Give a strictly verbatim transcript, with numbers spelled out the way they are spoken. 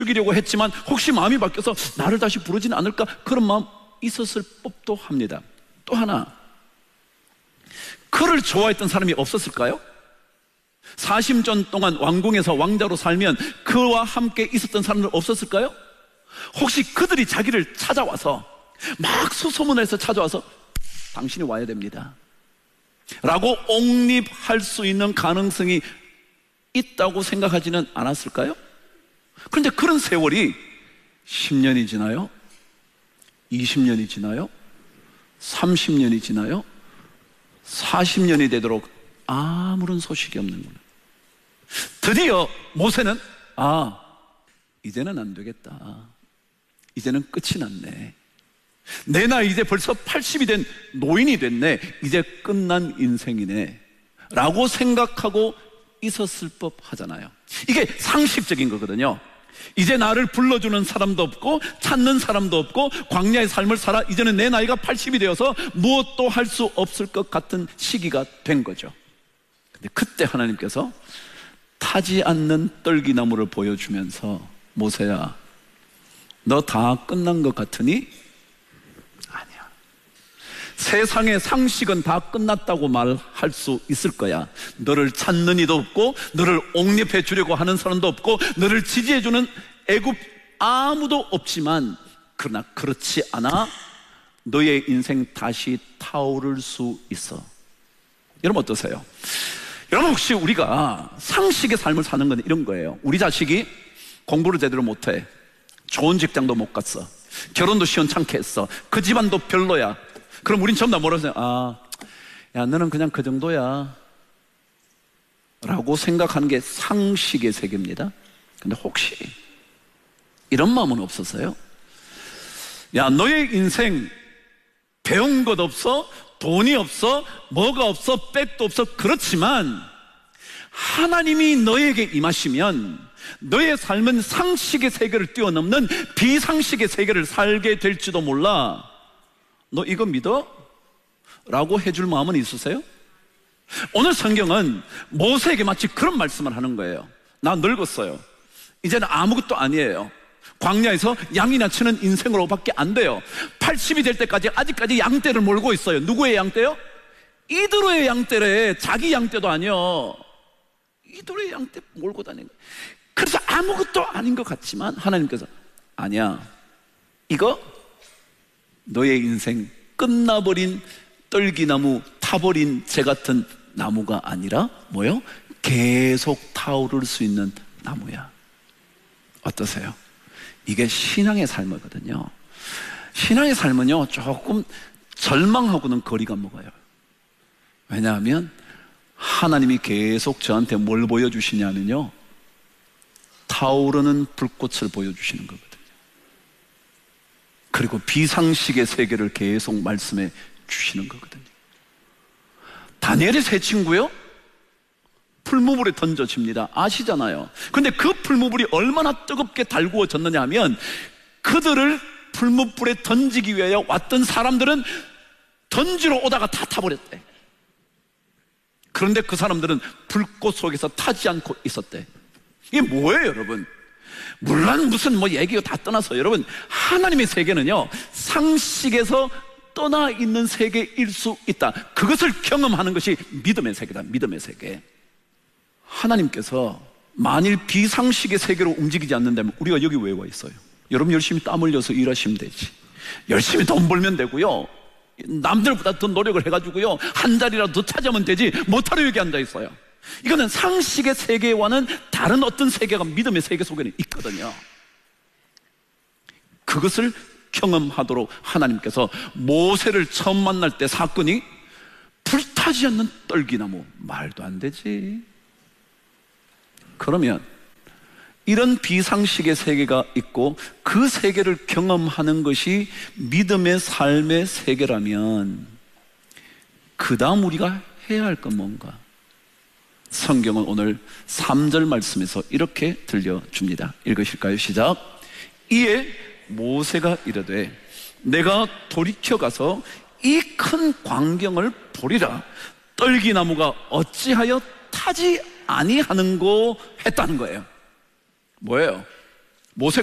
즐기려고 했지만 혹시 마음이 바뀌어서 나를 다시 부르지는 않을까, 그런 마음 있었을 법도 합니다. 또 하나, 그를 좋아했던 사람이 없었을까요? 사십 년 동안 왕궁에서 왕자로 살면 그와 함께 있었던 사람들 없었을까요? 혹시 그들이 자기를 찾아와서 막 수소문해서 찾아와서 당신이 와야 됩니다 라고 옹립할 수 있는 가능성이 있다고 생각하지는 않았을까요? 그런데 그런 세월이 십 년이 지나요? 이십 년이 지나요? 삼십 년이 지나요? 사십 년이 되도록 아무런 소식이 없는 거예요. 드디어 모세는 아, 이제는 안 되겠다. 이제는 끝이 났네. 내 나이 이제 벌써 팔십이 된 노인이 됐네. 이제 끝난 인생이네 라고 생각하고 있었을 법 하잖아요. 이게 상식적인 거거든요. 이제 나를 불러주는 사람도 없고 찾는 사람도 없고 광야의 삶을 살아 이제는 내 나이가 팔십이 되어서 무엇도 할 수 없을 것 같은 시기가 된 거죠. 근데 그때 하나님께서 타지 않는 떨기나무를 보여주면서 모세야, 너 다 끝난 것 같으니? 아니야. 세상의 상식은 다 끝났다고 말할 수 있을 거야. 너를 찾는 이도 없고 너를 옹립해 주려고 하는 사람도 없고 너를 지지해 주는 애굽 아무도 없지만, 그러나 그렇지 않아 너의 인생 다시 타오를 수 있어. 여러분 어떠세요? 여러분 혹시 우리가 상식의 삶을 사는 건 이런 거예요. 우리 자식이 공부를 제대로 못해, 좋은 직장도 못 갔어, 결혼도 시원찮게 했어, 그 집안도 별로야. 그럼 우린 전부 다 뭐라고 생각해? 아, 야 너는 그냥 그 정도야 라고 생각하는 게 상식의 세계입니다. 근데 혹시 이런 마음은 없었어요? 야 너의 인생 배운 것 없어, 돈이 없어, 뭐가 없어, 백도 없어. 그렇지만 하나님이 너에게 임하시면 너의 삶은 상식의 세계를 뛰어넘는 비상식의 세계를 살게 될지도 몰라. 너 이거 믿어? 라고 해줄 마음은 있으세요? 오늘 성경은 모세에게 마치 그런 말씀을 하는 거예요. 나 늙었어요. 이제는 아무것도 아니에요. 광야에서 양이나 치는 인생으로 밖에 안 돼요. 팔십이 될 때까지 아직까지 양떼를 몰고 있어요. 누구의 양떼요? 이드로의 양떼래. 자기 양떼도 아니요. 이드로의 양떼 몰고 다니는 거예요. 그래서 아무것도 아닌 것 같지만 하나님께서 아니야, 이거 너의 인생 끝나버린 떨기나무, 타버린 재 같은 나무가 아니라 뭐요? 계속 타오를 수 있는 나무야. 어떠세요? 이게 신앙의 삶이거든요. 신앙의 삶은요 조금 절망하고는 거리가 멀어요. 왜냐하면 하나님이 계속 저한테 뭘 보여주시냐면요, 타오르는 불꽃을 보여주시는 거거든요. 그리고 비상식의 세계를 계속 말씀해 주시는 거거든요. 다니엘의 세 친구요, 풀무불에 던져집니다. 아시잖아요. 근데 그 풀무불이 얼마나 뜨겁게 달구어졌느냐 하면, 그들을 풀무불에 던지기 위하여 왔던 사람들은 던지러 오다가 다 타버렸대. 그런데 그 사람들은 불꽃 속에서 타지 않고 있었대. 이게 뭐예요 여러분? 물론 무슨 뭐 얘기가 다 떠나서 여러분, 하나님의 세계는요 상식에서 떠나 있는 세계일 수 있다. 그것을 경험하는 것이 믿음의 세계다. 믿음의 세계. 하나님께서 만일 비상식의 세계로 움직이지 않는다면 우리가 여기 왜 와 있어요? 여러분 열심히 땀 흘려서 일하시면 되지, 열심히 돈 벌면 되고요, 남들보다 더 노력을 해가지고요 한 자리라도 더 찾으면 되지, 못하러 여기 앉아 있어요. 이거는 상식의 세계와는 다른 어떤 세계가 믿음의 세계 속에는 있거든요. 그것을 경험하도록 하나님께서 모세를 처음 만날 때 사건이 불타지 않는 떨기나무, 말도 안 되지. 그러면 이런 비상식의 세계가 있고 그 세계를 경험하는 것이 믿음의 삶의 세계라면 그 다음 우리가 해야 할 건 뭔가? 성경은 오늘 삼 절 말씀에서 이렇게 들려줍니다. 읽으실까요? 시작. 이에 모세가 이르되 내가 돌이켜 가서 이 큰 광경을 보리라. 떨기나무가 어찌하여 타지 아니하는고 했다는 거예요. 뭐예요? 모세